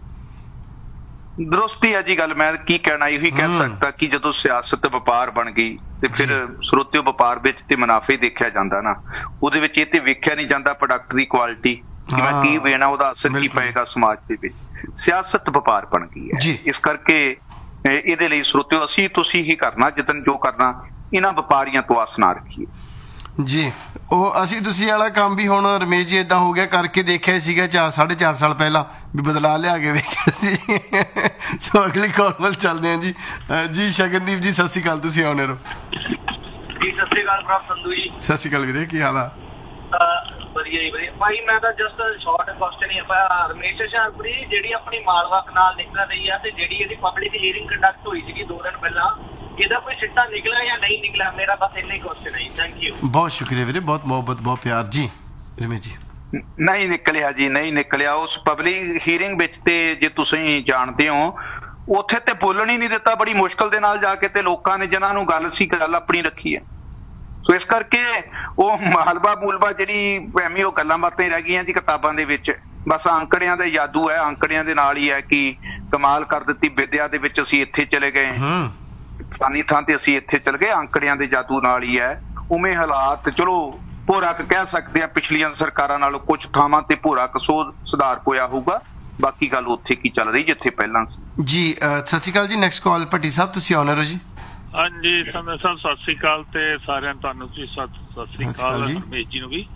ਦਰੁਸਤੀ ਹੈ ਜੀ ਗੱਲ। ਮੈਂ ਕੀ ਕਹਿਣਾ, ਇਹੀ ਕਹਿ ਸਕਦਾ ਕਿ ਜਦੋਂ ਸਿਆਸਤ ਵਪਾਰ ਬਣ ਗਈ ਤੇ ਫਿਰ ਸਰੋਤਿਓ ਵਪਾਰ ਵਿੱਚ ਤੇ ਮੁਨਾਫੇ ਦੇਖਿਆ ਜਾਂਦਾ ਨਾ, ਉਹਦੇ ਵਿੱਚ ਇਹ ਤੇ ਵੇਖਿਆ ਨਹੀਂ ਜਾਂਦਾ ਪ੍ਰੋਡਕਟ ਦੀ ਕੁਆਲਿਟੀ, ਕਿ ਮੈਂ ਕੀ ਵੇਣਾ, ਉਹਦਾ ਅਸਰ ਕੀ ਪਏਗਾ ਸਮਾਜ ਦੇ ਵਿੱਚ। ਸਿਆਸਤ ਵਪਾਰ ਬਣ ਗਈ ਹੈ। ਇਸ ਕਰਕੇ ਇਹਦੇ ਲਈ ਸਰੋਤਿਓ ਅਸੀਂ ਤੁਸੀਂ ਹੀ ਕਰਨਾ ਜਤਨ, ਜੋ ਕਰਨਾ ਇਹਨਾਂ ਵਪਾਰੀਆਂ ਤੋਂ ਆਸ ਨਾ ਰੱਖੀਏ ਜੀ। ਉਹ ਅਸੀਂ ਤੁਸੀਂ ਵਾਲਾ ਕੰਮ ਵੀ ਹੁਣ ਰਮੇਸ਼ ਜੀ ਏਦਾਂ ਹੋ ਗਿਆ, ਕਰਕੇ ਦੇਖਿਆ ਸੀਗਾ ਚਾਰ ਸਾਢੇ ਚਾਰ ਸਾਲ ਪਹਿਲਾਂ ਵੀ ਬਦਲਾ ਲਿਆ ਕੇ ਵੇਖਿਆ ਸੀ। ਸੋ ਅਗਲੀ ਕਾਲ ਵੱਲ ਚੱਲਦੇ ਹਾਂ ਜੀ। ਜੀ ਸ਼ਗਨਦੀਪ ਜੀ ਸਤਿ ਸ਼੍ਰੀ ਅਕਾਲ, ਤੁਸੀਂ ਆਉਣੇ ਰਹੋ ਜੀ। ਸਤਿ ਸ਼੍ਰੀ ਅਕਾਲ ਪ੍ਰਭ ਸੰਧੂ ਜੀ। ਸਤਿ ਸ਼੍ਰੀ ਅਕਾਲ ਵੀਰੇ, ਕੀ ਹਾਲ ਆ? ਵਧੀਆ ਜੀ ਵਧੀਆ ਭਾਈ। ਮੈਂ ਤਾਂ ਜਸਟ ਸ਼ਾਰਟ ਕੁਐਸਚਨ ਹੀ ਆਪਾਂ ਰਮੇਸ਼ ਹੁਸ਼ਿਆਰਪੁਰੀ, ਜਿਹੜੀ ਆਪਣੀ ਮਾਲਵਾ ਕਨਾਲ ਨਿਕਲ ਰਹੀ ਆ ਤੇ ਜਿਹੜੀ ਇਹਦੀ ਪਬਲਿਕ ਹੀਅਰਿੰਗ ਕੰਡਕਟ ਹੋਈ ਸੀਗੀ ਦੋ ਦਿਨ ਪਹਿਲਾਂ, ਇਹਦਾ ਕੋਈ ਸਿੱਟਾ ਨਿਕਲਿਆ ਜਾਂ ਨਹੀਂ ਨਿਕਲਿਆ? ਮੇਰਾ ਬਸ ਇੰਨਾ ਹੀ ਕੁਐਸਚਨ ਹੈ ਜੀ। Thank you. ਬਹੁਤ ਸ਼ੁਕਰੀਆ ਵੀਰੇ, ਬਹੁਤ ਮੁਹੱਬਤ, ਬਹੁਤ ਪਿਆਰ ਜੀ। ਰਮੇਸ਼ ਜੀ ਨਹੀਂ ਨਿਕਲਿਆ ਜੀ, ਨਹੀਂ ਨਿਕਲਿਆ। ਉਸ ਪਬਲਿਕ ਹੀਅਰਿੰਗ ਵਿੱਚ ਤੇ ਜੇ ਤੁਸੀਂ ਜਾਣਦੇ ਹੋ, ਉੱਥੇ ਤੇ ਬੋਲਣ ਹੀ ਨਹੀਂ ਦਿੱਤਾ, ਬੜੀ ਮੁਸ਼ਕਲ ਦੇ ਨਾਲ ਜਾ ਕੇ ਤੇ ਲੋਕਾਂ ਨੇ ਜਿਹਨਾਂ ਨੂੰ ਗੱਲ ਸੀ ਗੱਲ ਆਪਣੀ ਰੱਖੀ ਹੈ। ਸੋ ਇਸ ਕਰਕੇ ਉਹ ਮਾਲਵਾ ਮੂਲਵਾ ਜਿਹੜੀ ਐਵੇਂ ਉਹ ਗੱਲਾਂ ਬਾਤਾਂ ਰਹਿ ਗਈਆਂ ਜੀ ਕਿਤਾਬਾਂ ਦੇ ਵਿੱਚ। ਬਸ ਅੰਕੜਿਆਂ ਦਾ ਜਾਦੂ ਹੈ, ਅੰਕੜਿਆਂ ਦੇ ਨਾਲ ਹੀ ਹੈ ਕਿ ਕਮਾਲ ਕਰ ਦਿੱਤੀ ਵਿਦਿਆ ਦੇ ਵਿੱਚ, ਅਸੀਂ ਇੱਥੇ ਚਲੇ ਗਏ, ਫਲਾਨੀ ਥਾਂ ਤੇ ਅਸੀਂ ਇੱਥੇ ਚਲੇ ਗਏ, ਅੰਕੜਿਆਂ ਦੇ ਜਾਦੂ ਨਾਲ ਹੀ ਹੈ। ਉਵੇਂ ਹਾਲਾਤ ਚਲੋ ਭੋਰਾ ਕਹਿ ਸਕਦੇ ਆ, ਪਿਛਲੀਆਂ ਸਰਕਾਰਾਂ ਨਾਲੋਂ ਕੁਝ ਥਾਵਾਂ ਤੇ ਭੋਰਾ ਕਸੋ ਸੁਧਾਰ ਹੋਇਆ ਹੋਊਗਾ, ਬਾਕੀ ਗੱਲ ਉੱਥੇ ਕੀ ਚੱਲ ਰਹੀ ਜਿੱਥੇ ਪਹਿਲਾਂ ਸੀ। ਜੀ ਸਤਿ ਸ਼੍ਰੀ ਅਕਾਲ ਜੀ। ਨੈਕਸਟ ਕਾਲ ਭੱਟੀ ਸਾਹਿਬ, ਤੁਸੀਂ ਆਨਰ ਹੋ ਜੀ। ਹਾਂਜੀ ਸੰਧੂ ਸਾਹਿਬ ਸਤਿ ਸ੍ਰੀ ਅਕਾਲ ਤੇ ਸਾਰਿਆਂ ਨੂੰ ਤੁਹਾਨੂੰ ਜੀ ਸਤਿ ਸ੍ਰੀ ਅਕਾਲ ਰਮੇਸ਼ ਜੀ ਨੂੰ ਵੀ।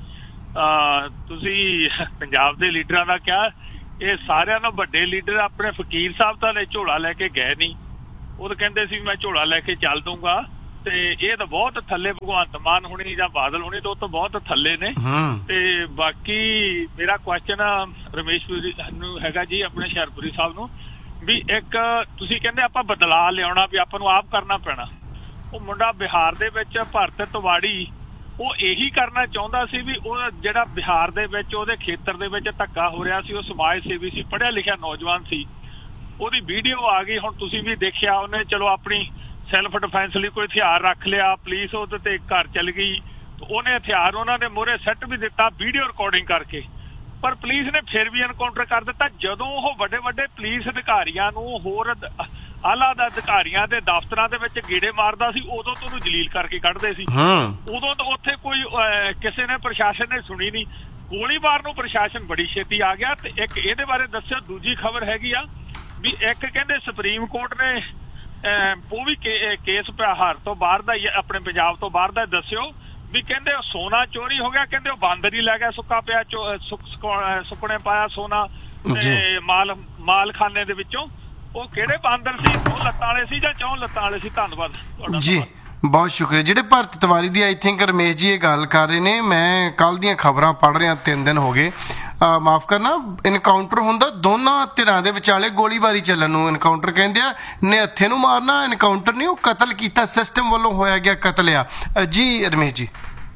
ਤੁਸੀਂ ਪੰਜਾਬ ਦੇ ਲੀਡਰਾਂ ਦਾ ਕਿਹਾ, ਇਹ ਸਾਰਿਆਂ ਨੂੰ ਵੱਡੇ ਲੀਡਰ ਆਪਣੇ ਫਕੀਰ ਸਾਹਿਬ ਤਾਂ ਲੈ ਝੋਲਾ ਲੈ ਕੇ ਗਏ ਨਹੀਂ, ਉਹ ਤਾਂ ਕਹਿੰਦੇ ਸੀ ਮੈਂ ਝੋਲਾ ਲੈ ਕੇ ਚੱਲ ਦੂੰਗਾ, ਤੇ ਇਹ ਤਾਂ ਬਹੁਤ ਥੱਲੇ ਭਗਵੰਤ ਮਾਨ ਹੋਣੀ ਜਾਂ ਬਾਦਲ ਹੋਣੀ ਤਾਂ ਉਹ ਤਾਂ ਬਹੁਤ ਥੱਲੇ ਨੇ। ਤੇ ਬਾਕੀ ਮੇਰਾ ਕੁਐਸਚਨ ਰਮੇਸ਼ ਨੂੰ ਹੈਗਾ ਜੀ ਆਪਣੇ ਹੁਸ਼ਿਆਰਪੁਰੀ ਸਾਹਿਬ ਨੂੰ ਵੀ ਇੱਕ ਤੁਸੀਂ ਕਹਿੰਦੇ ਆਪਾਂ ਬਦਲਾਅ ਲਿਆਉਣਾ ਵੀ ਆਪਾਂ ਨੂੰ ਆਪ ਕਰਨਾ ਪੈਣਾ। ਉਹ ਮੁੰਡਾ ਬਿਹਾਰ ਦੇ ਵਿੱਚ ਭਰਤ ਤਿਵਾੜੀ ਉਹ ਇਹੀ ਕਰਨਾ ਚਾਹੁੰਦਾ ਸੀ ਵੀ ਉਹ ਜਿਹੜਾ ਬਿਹਾਰ ਦੇ ਵਿੱਚ ਉਹਦੇ ਖੇਤਰ ਦੇ ਵਿੱਚ ਧੱਕਾ ਹੋ ਰਿਹਾ ਸੀ, ਉਹ ਸਮਾਜ ਸੇਵੀ ਸੀ, ਪੜ੍ਹਿਆ ਲਿਖਿਆ ਨੌਜਵਾਨ ਸੀ, ਉਹਦੀ ਵੀਡੀਓ ਆ ਗਈ। ਹੁਣ ਤੁਸੀਂ ਵੀ ਦੇਖਿਆ, ਉਹਨੇ ਚਲੋ ਆਪਣੀ ਸੈਲਫ ਡਿਫੈਂਸ ਲਈ ਕੋਈ ਹਥਿਆਰ ਰੱਖ ਲਿਆ, ਪੁਲਿਸ ਉਹਦੇ ਤੇ ਘਰ ਚਲ ਗਈ, ਉਹਨੇ ਹਥਿਆਰ ਉਹਨਾਂ ਦੇ ਮੂਹਰੇ ਸੈੱਟ ਵੀ ਦਿੱਤਾ ਵੀਡੀਓ ਰਿਕਾਰਡਿੰਗ ਕਰਕੇ, ਪਰ ਪੁਲਿਸ ਨੇ ਫਿਰ ਵੀ ਐਨਕਾਊਂਟਰ ਕਰ ਦਿੱਤਾ। ਜਦੋਂ ਉਹ ਵੱਡੇ ਵੱਡੇ ਪੁਲਿਸ ਅਧਿਕਾਰੀਆਂ ਨੂੰ ਹੋਰ ਆਲਾ ਦਾ ਅਧਿਕਾਰੀਆਂ ਦੇ ਦਫ਼ਤਰਾਂ ਦੇ ਵਿੱਚ ਗੇੜੇ ਮਾਰਦਾ ਸੀ, ਉਦੋਂ ਤੋਂ ਉਹਨੂੰ ਜਲੀਲ ਕਰਕੇ ਕੱਢਦੇ ਸੀ। ਉਦੋਂ ਤਾਂ ਉੱਥੇ ਕੋਈ ਕਿਸੇ ਨੇ ਪ੍ਰਸ਼ਾਸਨ ਨੇ ਸੁਣੀ ਨਹੀਂ। ਗੋਲੀਬਾਰ ਨੂੰ ਪ੍ਰਸ਼ਾਸਨ ਬੜੀ ਛੇਤੀ ਆ ਗਿਆ। ਤੇ ਇੱਕ ਇਹਦੇ ਬਾਰੇ ਦੱਸਿਓ। ਦੂਜੀ ਖਬਰ ਹੈਗੀ ਆ ਵੀ ਇੱਕ ਕਹਿੰਦੇ ਸੁਪਰੀਮ ਕੋਰਟ ਨੇ ਉਹ ਵੀ ਕੇਸ ਬਿਹਾਰ ਤੋਂ ਬਾਹਰ ਦਾ ਆਪਣੇ ਪੰਜਾਬ ਤੋਂ ਬਾਹਰ ਦਾ ਦੱਸਿਓ ਵੀ ਕਹਿੰਦੇ ਸੋਨਾ ਚੋਰੀ ਹੋ ਗਿਆ, ਕਹਿੰਦੇ ਉਹ ਬਾਂਦਰ ਹੀ ਲੈ ਗਿਆ ਸੁੱਕਾ ਪਿਆ, ਸੁੱਕਣੇ ਪਾਇਆ ਸੋਨਾ ਤੇ ਮਾਲ ਮਾਲਖਾਨੇ ਦੇ ਵਿੱਚੋਂ। ਉਹ ਕਿਹੜੇ ਬਾਂਦਰ ਸੀ, ਦੋ ਲੱਤਾਂ ਵਾਲੇ ਸੀ ਜਾਂ ਚੌਂ ਲੱਤਾਂ ਵਾਲੇ ਸੀ? ਧੰਨਵਾਦ ਜੀ, ਬਹੁਤ ਸ਼ੁਕਰੀਆ। ਜਿਹੜੇ ਭਰਤ ਤਿਵਾੜੀ ਦੀ ਆਈ ਥਿੰਕ ਰਮੇਸ਼ ਜੀ ਇਹ ਗੱਲ ਕਰ ਰਹੇ ਨੇ, ਮੈਂ ਕੱਲ ਦੀਆਂ ਖਬਰਾਂ ਪੜ੍ਹ ਰਿਹਾ, ਤਿੰਨ ਦਿਨ ਹੋ ਗਏ, ਮਾਫ ਕਰਨਾ, ਇਨਕਾਊਂਟਰ ਹੁੰਦਾ ਦੋਨਾਂ ਧਿਰਾਂ ਦੇ ਵਿਚਾਲੇ ਗੋਲੀਬਾਰੀ ਚੱਲਣ ਨੂੰ ਇਨਕਾਊਂਟਰ ਕਹਿੰਦੇ ਆ। ਨਿਹੱਥੇ ਨੂੰ ਮਾਰਨਾ ਇਨਕਾਊਂਟਰ ਨਹੀਂ, ਉਹ ਕਤਲ ਕੀਤਾ, ਸਿਸਟਮ ਵੱਲੋਂ ਹੋਇਆ ਗਿਆ ਕਤਲ ਆ ਜੀ। ਰਮੇਸ਼ ਜੀ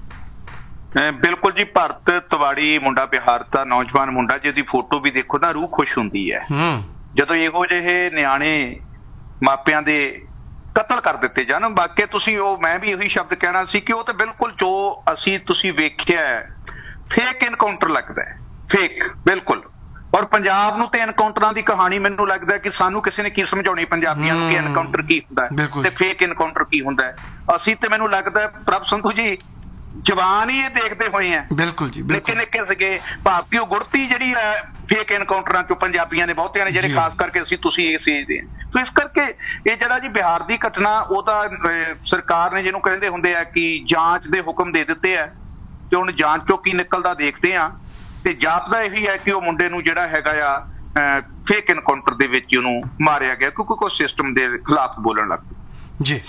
ਬਿਲਕੁਲ ਜੀ, ਭਰਤ ਤਿਵਾੜੀ ਮੁੰਡਾ ਬਿਹਾਰ ਦਾ ਨੌਜਵਾਨ ਮੁੰਡਾ, ਜਿਹਦੀ ਫੋਟੋ ਵੀ ਦੇਖੋ ਨਾ ਰੂਹ ਖੁਸ਼ ਹੁੰਦੀ ਹੈ ਜਦੋਂ ਇਹੋ ਜਿਹੇ ਨਿਆਣੇ ਮਾਪਿਆਂ ਦੇ ਕਤਲ ਕਰ ਦਿੱਤੇ ਜਾਣ। ਬਾਕੀ ਤੁਸੀਂ ਉਹ ਮੈਂ ਵੀ ਇਹੀ ਸ਼ਬਦ ਕਹਿਣਾ ਸੀ ਕਿ ਉਹ ਤਾਂ ਬਿਲਕੁਲ ਜੋ ਅਸੀਂ ਤੁਸੀਂ ਵੇਖਿਆ ਫੇਕ ਇਨਕਾਊਂਟਰ ਲੱਗਦਾ ਹੈ, ਫੇਕ ਬਿਲਕੁਲ। ਔਰ ਪੰਜਾਬ ਨੂੰ ਤੇ ਐਨਕਾਊਂਟਰਾਂ ਦੀ ਕਹਾਣੀ ਮੈਨੂੰ ਲੱਗਦਾ ਕਿ ਸਾਨੂੰ ਕਿਸੇ ਨੇ ਕੀ ਸਮਝਾਉਣੀ ਪੰਜਾਬੀਆਂ ਨੂੰ ਕਿ ਐਨਕਾਊਂਟਰ ਕੀ ਹੁੰਦਾ ਹੈ ਤੇ ਫੇਕ ਇਨਕਾਊਂਟਰ ਕੀ ਹੁੰਦਾ ਹੈ। ਅਸੀਂ ਤੇ ਮੈਨੂੰ ਲੱਗਦਾ ਪ੍ਰਭ ਸੰਧੂ ਜੀ ਜਵਾਨ ਹੀ ਇਹ ਦੇਖਦੇ ਹੋਏ ਆ, ਬਿਲਕੁਲ ਜੀ, ਨਿੱਕੇ ਨਿੱਕੇ ਸੀਗੇ ਭਾਵੇਂ ਉਹ ਗੁੜਤੀ ਜਿਹੜੀ ਹੈ ਫੇਕ ਐਨਕਾਊਂਟਰਾਂ ਚੋਂ ਪੰਜਾਬੀਆਂ ਦੇ ਬਹੁਤਿਆਂ ਨੇ ਜਿਹੜੇ ਖਾਸ ਕਰਕੇ ਅਸੀਂ ਤੁਸੀਂ ਇਸ ਏਜ ਦੇ। ਸੋ ਇਸ ਕਰਕੇ ਇਹ ਜਿਹੜਾ ਜੀ ਬਿਹਾਰ ਦੀ ਘਟਨਾ, ਉਹਦਾ ਸਰਕਾਰ ਨੇ ਜਿਹਨੂੰ ਕਹਿੰਦੇ ਹੁੰਦੇ ਆ ਕਿ ਜਾਂਚ ਦੇ ਹੁਕਮ ਦੇ ਦਿੱਤੇ ਆ ਤੇ ਹੁਣ ਜਾਂਚ ਚੋਂ ਕੀ ਨਿਕਲਦਾ ਦੇਖਦੇ ਆ। ਤੇ ਜਾਪਦਾ ਇਹੀ ਹੈ ਕਿ ਉਹ ਮੁੰਡੇ ਨੂੰ ਜਿਹੜਾ ਹੈਗਾ ਆ ਫੇਕ ਐਨਕਾਊਂਟਰ ਦੇ ਵਿੱਚ ਉਹਨੂੰ ਮਾਰਿਆ ਗਿਆ ਕਿਉਂਕਿ ਕੋਈ ਸਿਸਟਮ ਦੇ ਖਿਲਾਫ ਬੋਲਣ ਲੱਗ ਪਿਆ ਜੀ।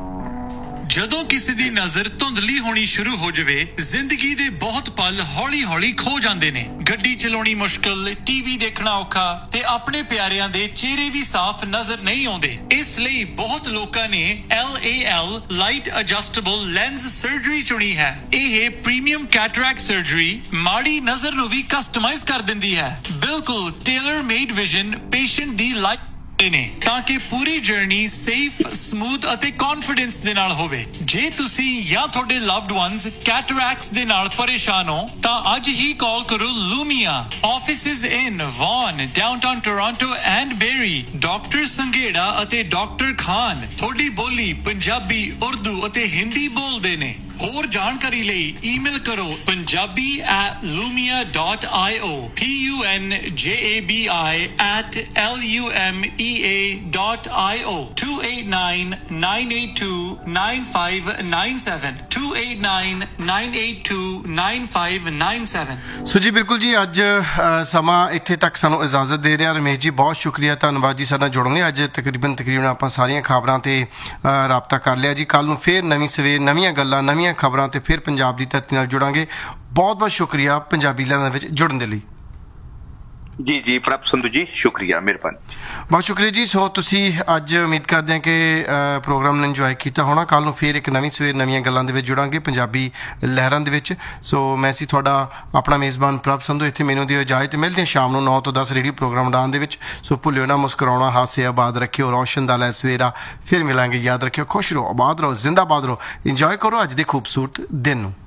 ਜਦੋਂ ਕਿਸੇ ਦੀ ਨਜ਼ਰ ਧੁੰਦਲੀ ਹੋਣੀ ਸ਼ੁਰੂ ਹੋ ਜਾਵੇ, ਜ਼ਿੰਦਗੀ ਦੇ ਬਹੁਤ ਪਲ ਹੌਲੀ-ਹੌਲੀ ਖੋ ਜਾਂਦੇ ਨੇ। ਗੱਡੀ ਚਲਾਉਣੀ ਮੁਸ਼ਕਲ, ਟੀਵੀ ਦੇਖਣਾ ਔਖਾ ਤੇ ਆਪਣੇ ਪਿਆਰਿਆਂ ਦੇ ਚਿਹਰੇ ਵੀ ਸਾਫ਼ ਨਜ਼ਰ ਨਹੀਂ ਆਉਂਦੇ। ਇਸ ਲਈ ਬਹੁਤ ਲੋਕਾਂ ਨੇ L A L light adjustable lens surgery ਚੁਣੀ ਹੈ। ਇਹ ਪ੍ਰੀਮੀਅਮ ਕੈਟਰੈਕਟ ਸਰਜਰੀ ਮਾੜੀ ਨਜ਼ਰ ਨੂੰ ਵੀ ਕਸਟਮਾਈਜ਼ ਕਰ ਦਿੰਦੀ ਹੈ। ਬਿਲਕੁਲ ਟੇਲਰ ਮੇਡ ਵਿਜ਼ਨ ਪੇਸ਼ੈਂਟ ਦੀ ਲਾਈਫ ਨੇ ਤਾਂ ਕਿ ਪੂਰੀ ਜਰਨੀ ਸੇਫ, ਸਮੂਥ ਅਤੇ ਕੌਨਫੀਡੈਂਸ ਦੇ ਨਾਲ ਹੋਵੇ। ਜੇ ਤੁਸੀਂ ਜਾਂ ਤੁਹਾਡੇ ਲਵਡ ਵਨਸ ਕੈਟਰੈਕਟਸ ਦੇ ਨਾਲ ਪਰੇਸ਼ਾਨ ਹੋ ਤਾਂ ਅੱਜ ਹੀ ਕਾਲ ਕਰੋ ਲੂਮੀਆ। Offices in ਵਾਨ, downtown Toronto and berry. Doctor Sanghera ਅਤੇ ਡਾਕਟਰ ਖਾਨ ਤੁਹਾਡੀ ਬੋਲੀ ਪੰਜਾਬੀ, ਉਰਦੂ ਅਤੇ ਹਿੰਦੀ ਬੋਲਦੇ ਨੇ। ਹੋਰ ਜਾਣਕਾਰੀ ਲਈ ਈਮੇਲ ਕਰੋ Punjabi at ਲੂਮੀਆ dot I O, P U N ਜੇ A B I at L U M E A dot I O, to eight nine nine eight two nine five nine seven, to eight nine nine eight two nine five nine seven. ਸੋ ਜੀ ਬਿਲਕੁਲ ਜੀ, ਅੱਜ ਸਮਾਂ ਇੱਥੇ ਤੱਕ ਸਾਨੂੰ ਇਜਾਜ਼ਤ ਦੇ ਰਿਹਾ। ਰਮੇਸ਼ ਜੀ ਬਹੁਤ ਸ਼ੁਕਰੀਆ, ਧੰਨਵਾਦ ਜੀ ਸਾਡੇ ਨਾਲ ਜੁੜਨ ਲਈ। ਅੱਜ ਤਕਰੀਬਨ ਤਕਰੀਬਨ ਆਪਾਂ ਸਾਰੀਆਂ ਖਬਰਾਂ ਤੇ ਰਾਬਤਾ ਕਰ ਲਿਆ ਜੀ। ਕੱਲ ਨੂੰ ਫੇਰ ਨਵੀਂ ਸਵੇਰ, ਨਵੀਆਂ ਗੱਲਾਂ, ਨਵੀਆਂ ਖਬਰਾਂ ਤੇ ਫਿਰ ਪੰਜਾਬ ਦੀ ਧਰਤੀ ਨਾਲ ਜੁੜਾਂਗੇ। ਬਹੁਤ ਬਹੁਤ ਸ਼ੁਕਰੀਆ ਪੰਜਾਬੀ ਲਹਿਰਾਂ ਵਿੱਚ ਜੁੜਨ ਦੇ ਲਈ। ਜੀ ਜੀ ਪ੍ਰਭ ਸੰਧੂ ਜੀ, ਸ਼ੁਕਰੀਆ, ਮਿਹਰਬਾਨੀ, ਬਹੁਤ ਸ਼ੁਕਰੀਆ ਜੀ। ਸੋ ਤੁਸੀਂ ਅੱਜ ਉਮੀਦ ਕਰਦੇ ਹਾਂ ਕਿ ਪ੍ਰੋਗਰਾਮ ਨੂੰ ਇੰਜੋਏ ਕੀਤਾ ਹੋਣਾ। ਕੱਲ੍ਹ ਨੂੰ ਫਿਰ ਇੱਕ ਨਵੀਂ ਸਵੇਰ ਨਵੀਆਂ ਗੱਲਾਂ ਦੇ ਵਿੱਚ ਜੁੜਾਂਗੇ ਪੰਜਾਬੀ ਲਹਿਰਾਂ ਦੇ ਵਿੱਚ। ਸੋ ਮੈਂ ਸੀ ਤੁਹਾਡਾ ਆਪਣਾ ਮੇਜ਼ਬਾਨ ਪ੍ਰਭ ਸੰਧੂ। ਇੱਥੇ ਮੈਨੂੰ ਦਿਓ ਇਜਾਜ਼ਤ। ਮਿਲਦੇ ਹਾਂ ਸ਼ਾਮ ਨੂੰ ਨੌ ਤੋਂ ਦਸ ਰੇਡੀਓ ਪ੍ਰੋਗਰਾਮ ਉਡਾਨ ਦੇ ਵਿੱਚ। ਸੋ ਭੁੱਲਿਓ ਨਾ ਮੁਸਕਰਾਉਣਾ, ਹਾਸੇ ਆਬਾਦ ਰੱਖਿਓ, ਰੌਸ਼ਨ ਦਾ ਲੈ ਸਵੇਰਾ। ਫਿਰ ਮਿਲਾਂਗੇ, ਯਾਦ ਰੱਖਿਓ, ਖੁਸ਼ ਰਹੋ, ਆਬਾਦ ਰਹੋ, ਜ਼ਿੰਦਾਬਾਦ ਰਹੋ। ਇੰਜੋਏ ਕਰੋ ਅੱਜ ਦੇ ਖੂਬਸੂਰਤ ਦਿਨ ਨੂੰ।